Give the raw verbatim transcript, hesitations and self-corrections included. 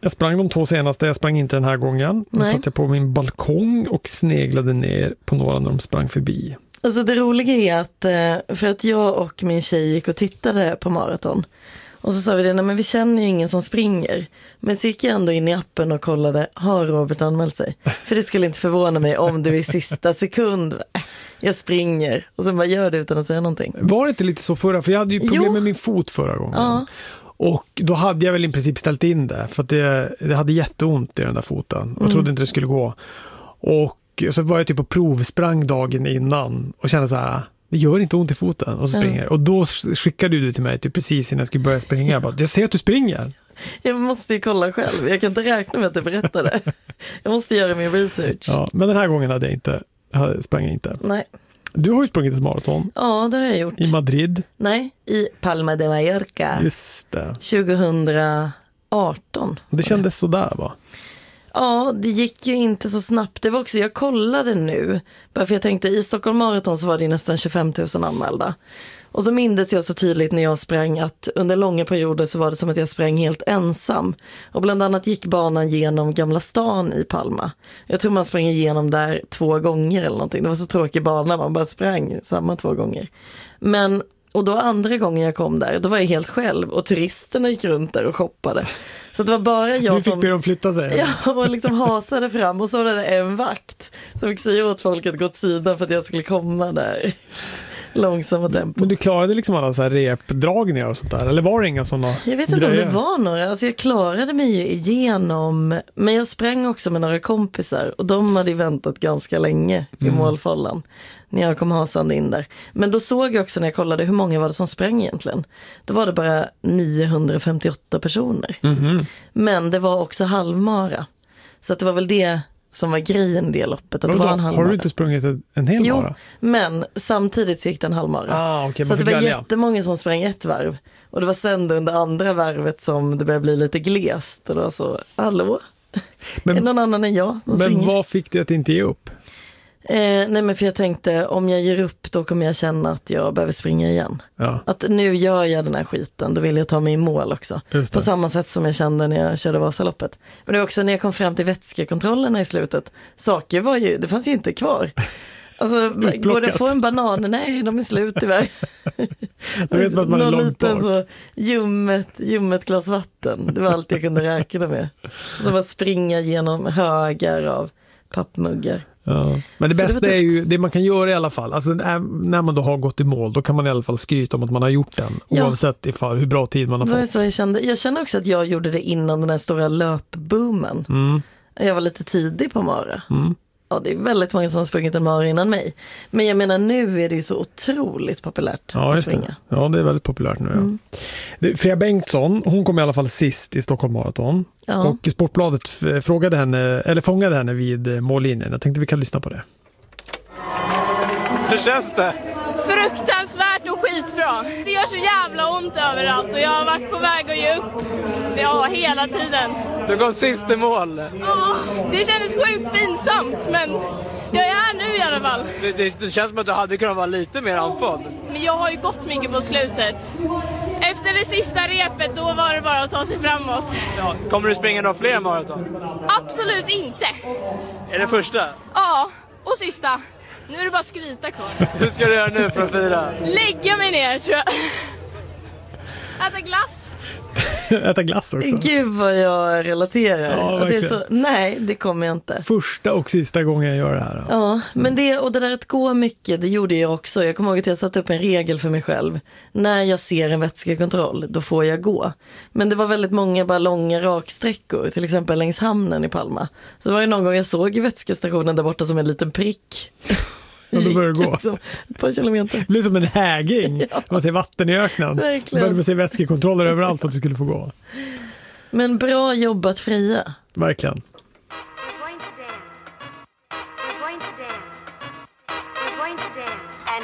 Jag sprang de två senaste, jag sprang inte den här gången. Då satt jag på min balkong och sneglade ner på några när de sprang förbi. Alltså det roliga är att, för att jag och min tjej gick och tittade på maraton. Och så sa vi det, nej men vi känner ju ingen som springer. Men så gick jag ändå in i appen och kollade, har Robert anmält sig? För det skulle inte förvåna mig om du i sista sekund, äh, jag springer. Och sen bara gör det utan att säga någonting. Var det inte lite så förra? För jag hade ju problem jo. med min fot förra gången. Ja. Och då hade jag väl i princip ställt in det. För att det, det hade jätteont i den där foten. Och mm. trodde inte det skulle gå. Och så var jag typ på provsprang dagen innan. Och kände så här, det gör inte ont i foten. Och så springer mm. Och då skickade du till mig typ precis innan jag skulle börja springa. Jag bara, jag ser att du springer. Jag måste ju kolla själv. Jag kan inte räkna med att du berättar det. Jag måste göra min research. Ja, men den här gången hade jag inte, sprang jag inte. Nej. Du har ju sprungit ett maraton. Ja, det har jag gjort. I Madrid? Nej, i Palma de Mallorca. Just det. tjugohundraarton. Det kändes sådär, va? Ja, det gick ju inte så snabbt. Det var också, jag kollade nu. Bara för jag tänkte, i Stockholm Marathon så var det nästan tjugofem tusen anmälda. Och så mindes jag så tydligt när jag sprang att under långa perioder så var det som att jag sprang helt ensam. Och bland annat gick banan genom Gamla stan i Palma. Jag tror man sprang igenom där två gånger eller någonting. Det var så tråkig bana, man bara sprang samma två gånger. Men, och då andra gången jag kom där, då var jag helt själv. Och turisterna gick runt där och shoppade. Så det var bara jag du fick som... be dem flytta sig. Ja, och liksom hasade fram. Och så var det en vakt som fick säga åt folket att gå åt sidan för att jag skulle komma där. Långsamma tempo. Men du klarade liksom alla så här repdragningar och sånt där? Eller var det inga sådana? Jag vet inte grejer? Om det var några. Alltså jag klarade mig ju igenom. Men jag sprang också med några kompisar. Och de hade ju väntat ganska länge i mm. målfållan. När jag kom hasande in där. Men då såg jag också när jag kollade hur många var det som sprang egentligen. Då var det bara niohundrafemtioåtta personer. Mm-hmm. Men det var också halvmara. Så att det var väl det som var grejen i det loppet. Att det var en halvmara. Har du inte sprungit en hel jo, mara? Men samtidigt så gick det en halvmara. Ah, okay, så att det var välja. jättemånga som sprang ett varv. Och det var sen under andra varvet som det började bli lite glest. Och det var så, hallå? Men, är någon annan än jag som Men springer? Vad fick det att inte ge upp? Eh, nej men för jag tänkte, om jag ger upp då kommer jag känna att jag behöver springa igen. Ja. Att nu gör jag den här skiten, då vill jag ta mig i mål också. På samma sätt som jag kände när jag körde Vasaloppet. Men det var också när jag kom fram till vätskekontrollerna i slutet. Saker var ju, det fanns ju inte kvar. Alltså, går det att få en banan? Nej, de är slut tyvärr. Jag vet att man är långt liten så ljummet, ljummet glas vatten. Det var allt jag kunde räkna med. Som att springa genom högar av pappmuggar. Ja. Men det så bästa det är ju det man kan göra i alla fall. Alltså när man då har gått i mål, då kan man i alla fall skryta om att man har gjort den. Ja. Oavsett ifall, hur bra tid man har fått. Så jag, kände, jag känner också att jag gjorde det innan den här stora löpboomen. Mm. Jag var lite tidig på mara. Mm. Ja, det är väldigt många som har sprungit en mara innan mig. Men jag menar, nu är det ju så otroligt populärt ja, att springa. Det. Ja, det är väldigt populärt nu. Mm. Ja. Freja Bengtsson, hon kom i alla fall sist i Stockholm Marathon. Ja. Och Sportbladet frågade henne, eller fångade henne vid mållinjen. Jag tänkte vi kan lyssna på det. Hur känns det? Fruktansvärt och skitbra. Det gör så jävla ont överallt och jag har varit på väg att ge upp. Ja, hela tiden. Du kom sist i mål. Ja, det kändes sjukt pinsamt, men jag är här nu i alla fall. Det, det, det känns som att du hade kunnat vara lite mer andfådd. Men jag har ju gått mycket på slutet. Efter det sista repet, då var det bara att ta sig framåt. Ja, kommer du springa några fler maraton? Absolut inte. Är det första? Ja, och sista. Nu är det bara skryta kvar. Hur ska du göra nu för att fira? Lägga mig ner, tror jag. Äta glass. Äta glass också. Gud vad jag relaterar. Ja, det är så, nej, det kommer jag inte. Första och sista gången jag gör det här. Då. Ja, men det, och det där att gå mycket, det gjorde jag också. Jag kommer ihåg att jag satte upp en regel för mig själv. När jag ser en vätskekontroll, då får jag gå. Men det var väldigt många bara långa raksträckor, till exempel längs hamnen i Palma. Så det var ju någon gång jag såg i vätskestationen där borta som en liten prick. Och då börjar det gå. Liksom, ett par kilometer. Det blir som en häging. Ja. Man ser vatten i öknen. Verkligen. Började man se vätskekontroller överallt för att du skulle få gå. Men bra jobbat, Freja. Verkligen.